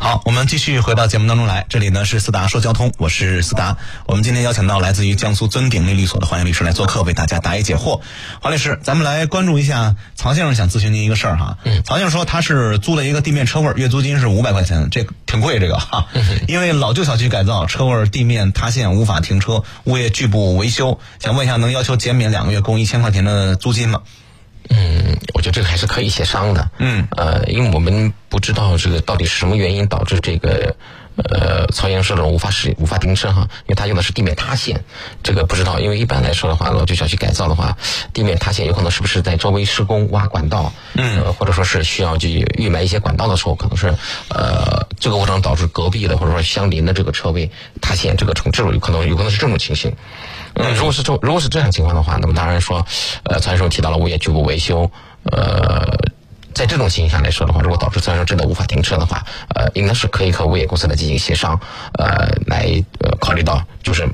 好，我们继续回到节目当中来，这里呢是思达说交通，我是思达。我们今天邀请到来自于江苏尊鼎内律所的黄岩律师来做客，为大家答疑解惑。黄律师，咱们来关注一下曹先生想咨询您一个事儿哈。曹先生说他是租了一个地面车位，月租金是500块钱，这挺贵这个哈。因为老旧小区改造，车位地面塌陷无法停车，物业拒不维修，想问一下能要求减免2个月共1000块钱的租金吗？ 我觉得这个还是可以协商的。因为我们不知道这个到底是什么原因导致这个曹先生无法停车哈，因为他用的是地面塌陷，这个不知道，因为一般来说的话，老旧小区改造的话，地面塌陷有可能是不是在周围施工挖管道，或者说是需要去预埋一些管道的时候，可能是这个过程导致隔壁的或者说相邻的这个车位塌陷，这种有可能是这种情形。如果是这样情况的话，那么当然说，曹先生提到了物业拒不维修，在这种情形下来说的话，如果导致曹先生真的无法停车的话，应该是可以和物业公司来进行协商，来考虑到就是